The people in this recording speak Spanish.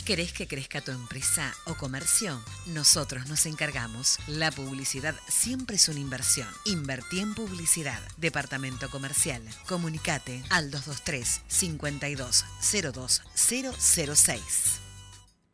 ¿Querés que crezca tu empresa o comercio? Nosotros nos encargamos. La publicidad siempre es una inversión. Invertí en publicidad. Departamento Comercial. Comunicate al 223 52 02 006.